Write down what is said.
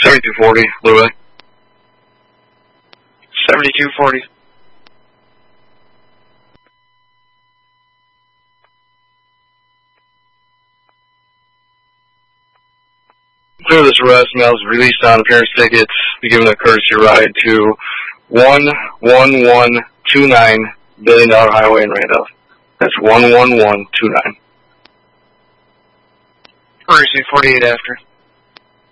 7240, Louis. 7240. Clear this arrest. Males released on appearance tickets. Be given a courtesy ride to 11129 $1 Billion Highway in Randolph. That's 11129. Courtesy 48 after.